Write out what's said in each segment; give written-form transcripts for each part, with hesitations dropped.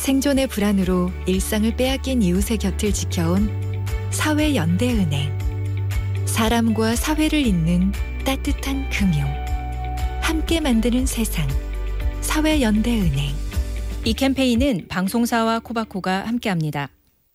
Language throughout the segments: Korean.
생존의 불안으로 일상을 빼앗긴 이웃의 곁을 지켜온 사회연대은행. 사람과 사회를 잇는 따뜻한 금융. 함께 만드는 세상. 사회연대은행. 이 캠페인은 방송사와 코바코가 함께합니다.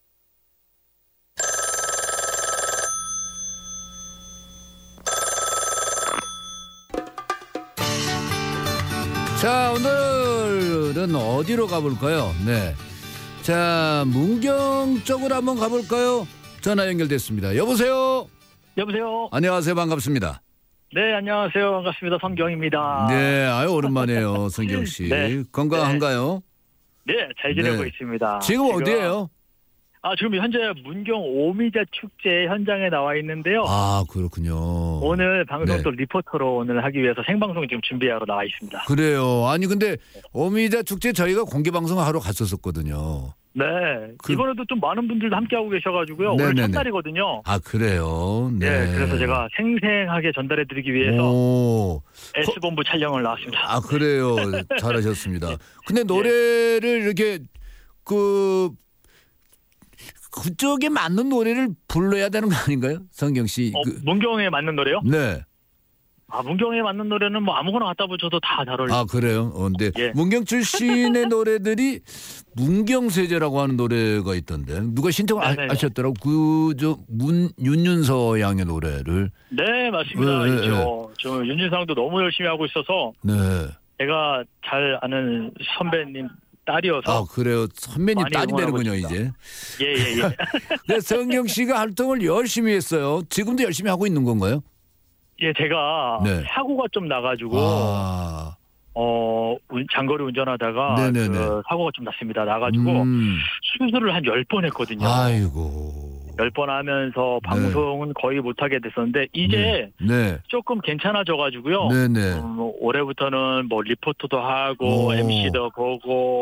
자, 오늘은 어디로 가볼까요? 네. 자, 문경 쪽으로 한번 가볼까요? 전화 연결됐습니다. 여보세요? 여보세요? 안녕하세요. 반갑습니다. 네, 안녕하세요. 반갑습니다. 성경입니다. 네, 아유, 오랜만이에요. 성경 씨. 네. 건강한가요? 네, 잘 지내고 네. 있습니다. 지금 어디예요? 지금 현재 문경 오미자 축제 현장에 나와 있는데요. 아, 그렇군요. 오늘 방송 네. 또 리포터로 오늘 하기 위해서 생방송 지금 준비하러 나와 있습니다. 그래요. 아니, 근데 오미자 축제 저희가 공개방송 하러 갔었거든요. 네, 이번에도 좀 많은 분들도 함께하고 계셔가지고요. 오늘 네네네. 첫날이거든요. 아, 그래요? 네. 네, 그래서 제가 생생하게 전달해드리기 위해서 오. S본부 촬영을 나왔습니다. 아, 그래요. 잘하셨습니다. 근데 노래를 이렇게 그쪽에 맞는 노래를 불러야 되는 거 아닌가요? 성경 씨. 문경에 맞는 노래요? 네. 문경에 맞는 노래는 뭐 아무거나 갖다 붙여도 다 잘 어울려요. 아, 그래요? 근데 예. 문경 출신의 노래들이 문경세제라고 하는 노래가 있던데 누가 신청을 네네네. 하셨더라고. 윤윤서 양의 노래를. 네, 맞습니다. 네, 있죠. 저 윤진상도 너무 열심히 하고 있어서 네. 제가 잘 아는 선배님 딸이어서. 아, 그래요. 선배님 많이 딸이 응원하고 되는군요, 있습니다. 이제. 예. 네, 성경 씨가 활동을 열심히 했어요. 지금도 열심히 하고 있는 건가요? 예, 제가 네. 사고가 좀 나가지고 장거리 운전하다가 네네네. 그 사고가 좀 났습니다. 나가지고 수술을 한 10번 했거든요. 아이고. 10번 하면서 방송은 거의 못하게 됐었는데 이제 네. 조금 괜찮아져가지고요. 네네. 올해부터는 뭐 리포터도 하고 오. MC도 보고